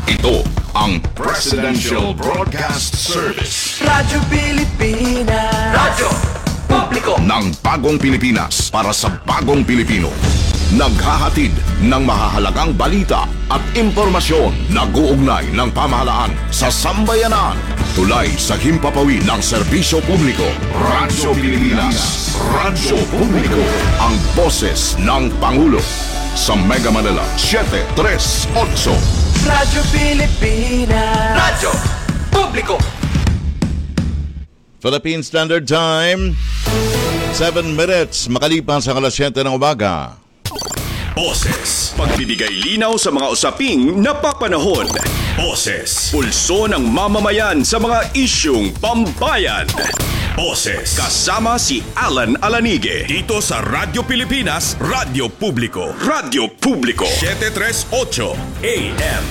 Ito ang Presidential Broadcast Service. Radyo Pilipinas. Radyo Publiko ng bagong Pilipinas para sa bagong Pilipino. Naghahatid ng mahahalagang balita at impormasyon na guugnay ng pamahalaan sa sambayanan. Tulay sa himpapawid ng serbisyo publiko. Radyo Pilipinas. Radyo Publiko. Ang boses ng Pangulo. Sa Mega Manila, 738. Radyo Pilipinas. Radyo Publiko. Philippine Standard Time, 7 minutes makalipas sa alas 7 ng umaga. Boses, pagbibigay linaw sa mga usaping napapanahon. Boses, pulso ng mamamayan sa mga isyung pambayan. Boses, kasama si Alan Alanige dito sa Radyo Pilipinas, Radyo Publiko. Radyo Publiko, 738 AM.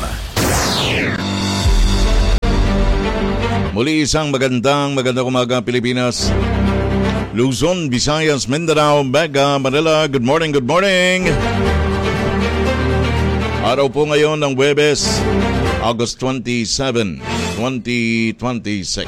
Muli isang magandang umaga Pilipinas. Luzon, Visayas, Mindanao, Mega, Manila. Good morning, good morning. Araw po ngayon ng Huwebes, August 27, 2026.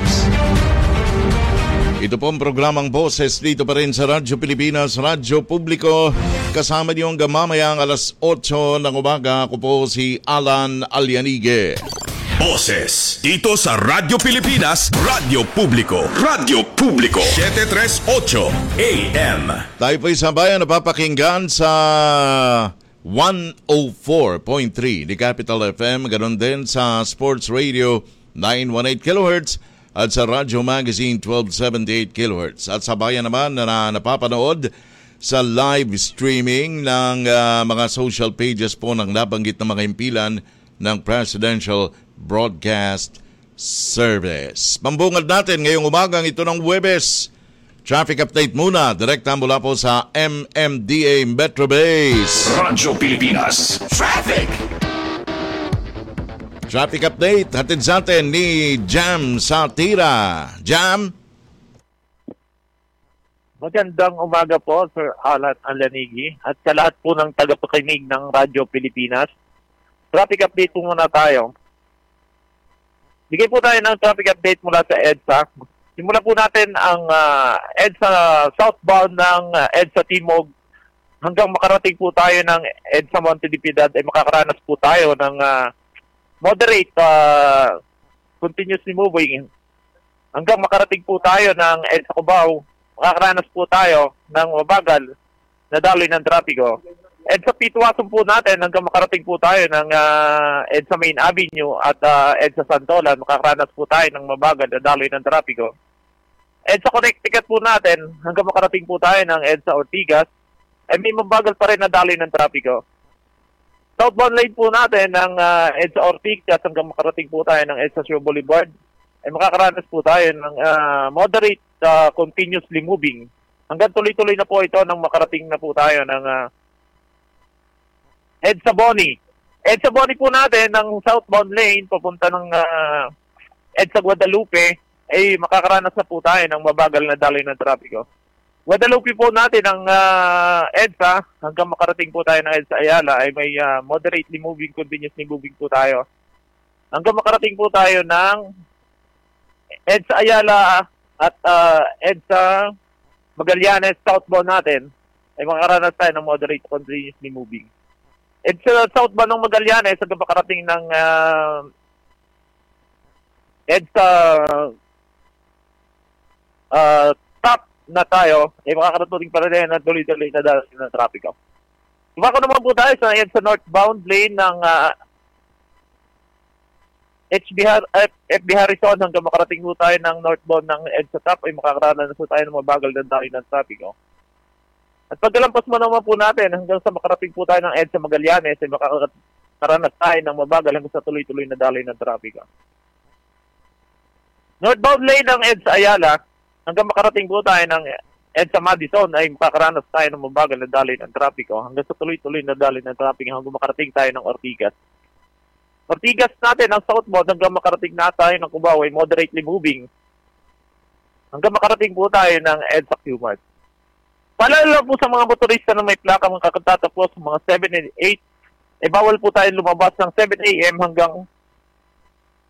Ito po ang programang Boses dito pa rin sa Radyo Pilipinas, Radyo Publiko. Kasama niyo hanggang mamayang alas 8 ng umaga. Ako po si Alan Alianige. Boses, dito sa Radyo Pilipinas, Radyo Publiko. Radyo Publiko, 738 AM. Tayo po sa bayan napapakinggan sa 104.3 di Capital FM, ganoon din sa Sports Radio 918 kHz at sa Radyo Magazine 1278 kHz. At sa bayan naman na napapanood sa live streaming ng mga social pages po ng nabanggit na mga himpilan ng Presidential Broadcast Service. Pambungad natin ngayong umagang ito ng Huwebes. Traffic update muna, direkta mula po sa MMDA Metro Base. Radyo Pilipinas. Traffic update, hatid sa atin ni Jam Satira. Jam? Magandang umaga po, Sir Alan Alanigi, at sa lahat po ng tagapakinig ng Radyo Pilipinas. Traffic update po muna tayo. Bigay po tayo ng traffic update mula sa EDSA. Simulan po natin ang EDSA southbound ng EDSA Timog hanggang makarating po tayo ng EDSA Montedipidad ay makakaranas po tayo ng moderate continuously moving hanggang makarating po tayo ng EDSA Cubao. Makakaranas po tayo ng mabagal na daloy ng trapiko. EDSA Pituason po natin hanggang makarating po tayo ng EDSA Main Avenue at EDSA Santolan. Makakaranas po tayo ng mabagal na daloy ng trapiko. EDSA Connecticut po natin hanggang makarating po tayo ng EDSA Ortigas ay may mabagal pa rin na daloy ng trapiko. Southbound lane po natin ng EDSA Ortigas hanggang makarating po tayo ng EDSA Show Boulevard ay makakaranas po tayo ng moderate continuously moving. Hanggang tuloy-tuloy na po ito nang makarating na po tayo ng EDSA Boni. EDSA Boni po natin ng southbound lane papunta ng EDSA Guadalupe ay makakaranas na po tayo ng mabagal na daloy ng trapiko. Guadalupe po natin ng EDSA hanggang makarating po tayo ng EDSA Ayala ay may moderately moving, continuously moving po tayo. Hanggang makarating po tayo ng EDSA Ayala at EDSA Magallanes southbound natin ay makakaranas tayo ng moderate, continuously moving. EDSA southbound ng Magallanes hanggang makarating ng EDSA top na tayo, ay makakarating pa rin na tuloy-tuloy na dahil ng trapiko. Tumako naman po tayo sa EDSA northbound lane ng FB Harrison hanggang makarating po tayo ng northbound ng EDSA top ay makakaranas po tayo ng mabagal na dahil ng trapiko. At pagkalampas mo naman po natin hanggang sa makarating po tayo ng EDSA Magallanes ay makakaranas tayo ng mabagal hanggang sa tuloy-tuloy na daloy ng trapiko. Northbound lane ng EDSA Ayala hanggang makarating po tayo ng EDSA Madison ay makakaranas tayo ng mabagal na daloy ng trapiko hanggang sa tuloy-tuloy na daloy ng trapiko hanggang makarating tayo ng Ortigas. Ortigas natin ang southbound hanggang makarating na tayo ng Cubao ay moderately moving hanggang makarating po tayo ng EDSA Q-Mart. Paalala po sa mga motorista na may plaka mga kakatapos mga 7 and 8, bawal po tayo lumabas ng 7 a.m. hanggang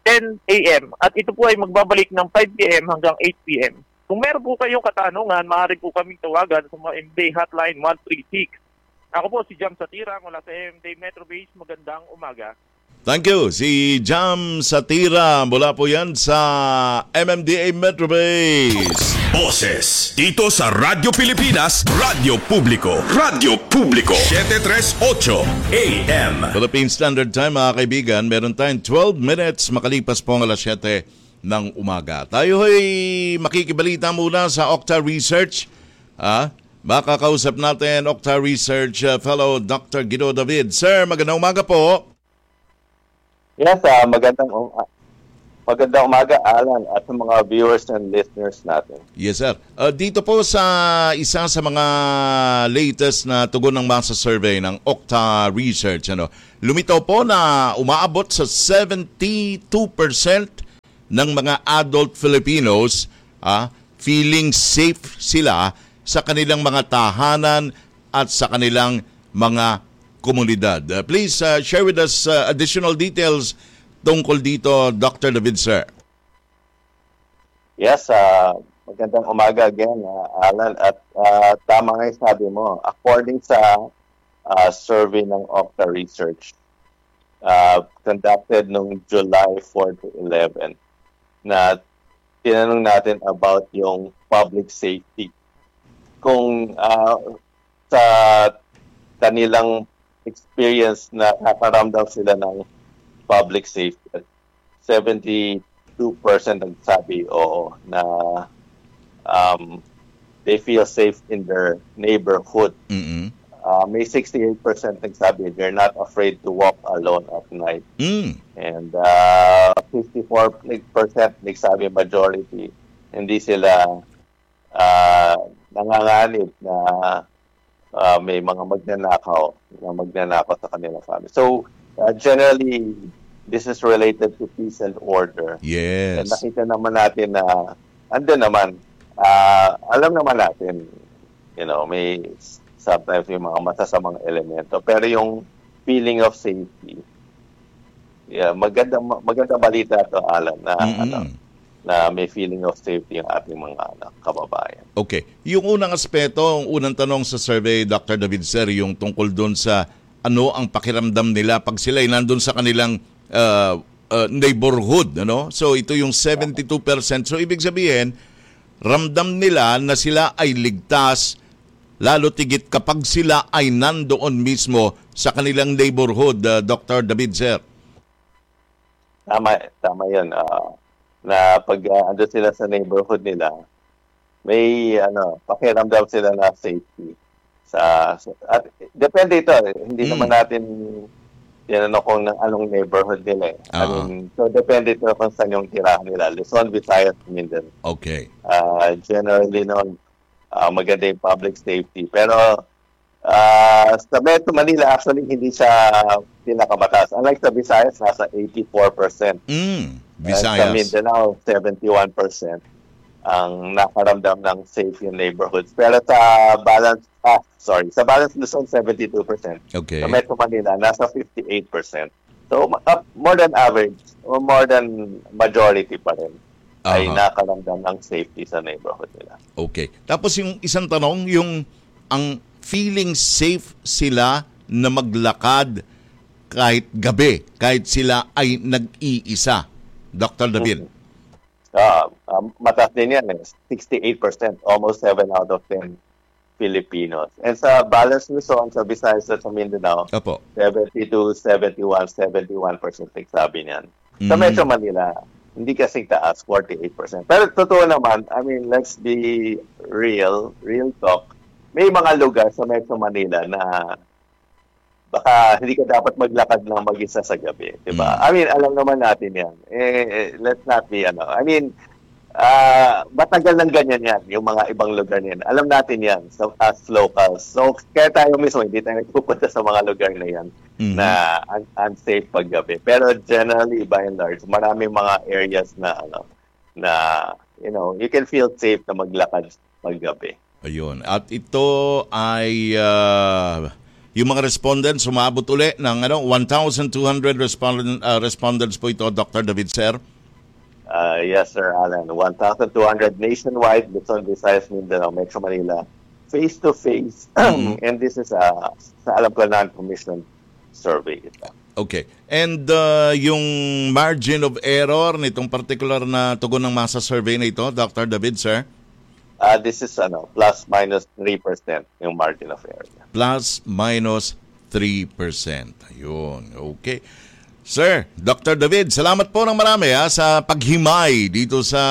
10 a.m. At ito po ay magbabalik ng 5 p.m. hanggang 8 p.m. Kung meron po kayong katanungan, maaari po kaming tawagan sa MMDA Hotline 136. Ako po si Jam Satira mula sa MMDA Metro Base. Magandang umaga. Thank you. Si Jam Satira mula po yan sa MMDA Metro Base. Boses dito sa Radyo Pilipinas, Radyo Publiko. Radyo Publiko 738 AM. Philippine Standard Time, mga kaibigan, meron tayong 12 minutes makalipas po ang alas 7 ng umaga. Tayo ay makikibalita muna sa Octa Research. Makakausap natin Octa Research Fellow Dr. Guido David. Sir, magandang umaga po. Yes, magandang umaga, Alan, at sa mga viewers and listeners natin. Yes, sir. Dito po sa isa sa mga latest na tugon ng masa survey ng Octa Research, lumitaw po na umaabot sa 72% ng mga adult Filipinos feeling safe sila sa kanilang mga tahanan at sa kanilang mga komunidad. Please share with us additional details tungkol dito, Dr. David, sir. Yes, magandang umaga again, Alan. At tama nga yung sabi mo. According sa survey ng Octa Research, conducted noong July 4 to 11, na tinanong natin about yung public safety. Kung sa kanilang experience na nakaramdam sila ng public safety, 72% nagsabi oo na they feel safe in their neighborhood. Mm-hmm. May 68% nagsabi they're not afraid to walk alone at night. And 54% nagsabi majority hindi sila nanganganib na may mga magnanakaw sa kanilang family. So, generally, this is related to peace and order. Yes. And nakita naman natin na, alam naman natin, may sometimes may mga masasamang elemento. Pero yung feeling of safety, maganda balita to, Alan, na na may feeling of safety yung ating mga kababayan. Okay. Yung unang aspeto, ang unang tanong sa survey, Dr. David, sir, yung tungkol doon sa ano ang pakiramdam nila pag sila ay nandun sa kanilang neighborhood. So ito yung 72%. So ibig sabihin, ramdam nila na sila ay ligtas, lalo tigit kapag sila ay nandoon mismo sa kanilang neighborhood, Dr. David, sir. Tama yun. Na pag ando sila sa neighborhood nila, may pakiramdam sila na safety. At depende ito, hindi naman natin kung anong neighborhood nila. So depende ito kung saan yung tirahan nila. Luzon, Visayas, Mindanao. Okay. Generally maganda yung public safety. Pero sa Metro Manila, actually hindi siya pinakamataas. Unlike sa Visayas, nasa 84%. Visayas. Sa Mindanao, 71% ang nakaramdam ng safe yung neighborhoods. Pero sa Balance Luzon, 72%. Okay. Sa Metro Manila, nasa 58%. So, more than average, or more than majority pa rin ay nakaramdam ng safety sa neighborhood nila. Okay. Tapos yung isang tanong, ang feeling safe sila na maglakad kahit gabi, kahit sila ay nag-iisa. Dr. David. Mataas din yan. 68%, almost 7 out of 10 Filipinos. And sa Balance Luzon, sa Visayas at sa Mindanao, 72, 71% nagsabi niyan. Sa Metro Manila, hindi kasing taas, 48%. Pero totoo naman, let's be real talk. May mga lugar sa Metro Manila na baka hindi ka dapat maglakad ng mag-isa sa gabi, di ba? Alam naman natin yan. Let's not be, matagal ng ganyan yan, yung mga ibang lugar yan. Alam natin yan, as locals. So, kaya tayo mismo, hindi tayo nagpupunta sa mga lugar na yan na unsafe pag gabi. Pero generally, by and large, maraming mga areas na, you can feel safe na maglakad pag gabi. Ayun. At ito ay yung mga respondents umabot uli ng 1,200 respondents po ito, Dr. David, sir? Yes, Sir Alan. 1,200 nationwide, Luzon, Visayas, Mindanao, Metro Manila, face-to-face. And this is sa alam ko non-commissioned survey. Okay. And yung margin of error nitong particular na tugon ng masa survey na ito, Dr. David, sir? This is plus minus 3% yung margin of error. Plus minus 3%. Ayun. Okay. Sir, Dr. David, salamat po ng marami sa paghimay dito sa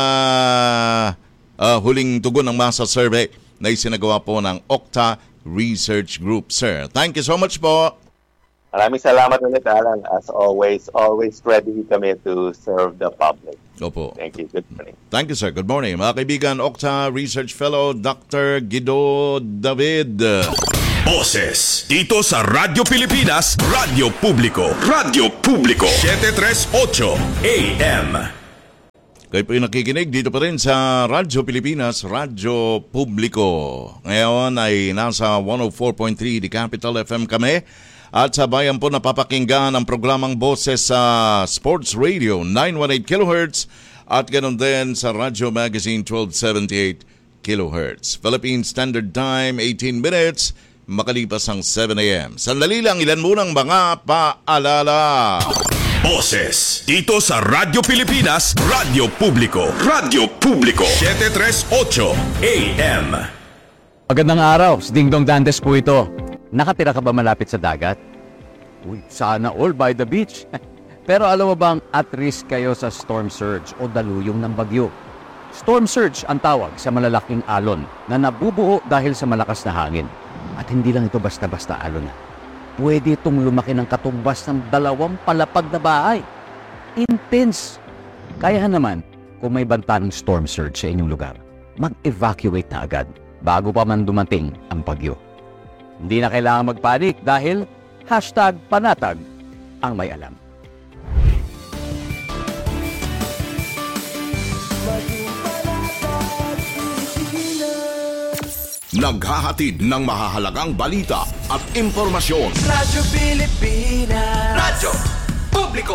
huling tugon ng masa survey na isinagawa po ng Okta Research Group. Sir, thank you so much po. Maraming salamat ulit, Alan. As always ready kami to serve the public. Opo. Thank you. Good morning. Thank you, sir. Good morning. Mga kaibigan, Okta Research Fellow, Dr. Guido David. Boses dito sa Radyo Pilipinas, Radyo Publiko. Radyo Publiko 738 AM. Kayo po yung nakikinig dito pa rin sa Radyo Pilipinas, Radyo Publiko. Ngayon ay nasa 104.3 di Capital FM kami. At sa bayan po napapakinggan ang programang Boses sa Sports Radio 918 kHz at ganoon din sa Radyo Magazine 1278 kHz. Philippine Standard Time 18 minutes makalipas ang 7 a.m. Sandali lang, ilan munang mga paalala. Boses dito sa Radyo Pilipinas, Radyo Publiko. Radyo Publiko 738 AM. Magandang araw, si Ding Dong Dantes po ito. Nakatira ka ba malapit sa dagat? Uy, sana all by the beach. Pero alam mo bang at risk kayo sa storm surge o daluyong ng bagyo? Storm surge ang tawag sa malalaking alon na nabubuo dahil sa malakas na hangin. At hindi lang ito basta-basta alon na. Pwede itong lumaki ng katumbas ng 2 palapag na bahay. Intense. Kaya naman, kung may banta ng storm surge sa inyong lugar, mag-evacuate na agad bago pa man dumating ang bagyo. Hindi na kailangan magpanik dahil #panatag ang may alam. Naghahatid ng mahahalagang balita at impormasyon. Radyo Pilipinas. Radyo Publiko.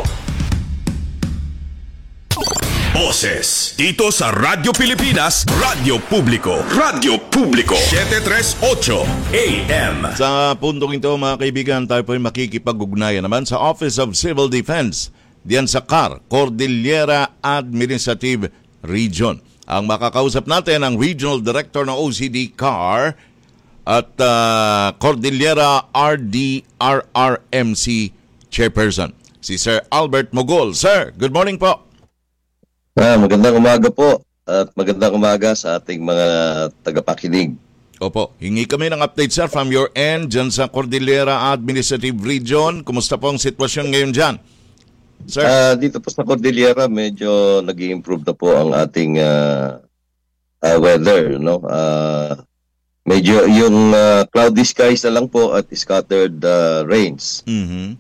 Boses dito sa Radyo Pilipinas, Radyo Publiko. Radyo Publiko 738 AM. Sa puntong ito mga kaibigan, tayo po ay makikipag-ugnayan naman sa Office of Civil Defense diyan sa CAR, Cordillera Administrative Region. Ang makakausap natin ang Regional Director ng OCD CAR at Cordillera RDRRMC Chairperson, si Sir Albert Mogol. Sir, good morning po. Magandang umaga po at magandang umaga sa ating mga tagapakinig. Opo, hingi kami ng update sir from your end dyan sa Cordillera Administrative Region. Kumusta po ang sitwasyon ngayon dyan? Sir? Dito po sa Cordillera, medyo nag-i-improve na po ang ating weather. No? Medyo yung cloudy skies na lang po at scattered rains. Mm-hmm.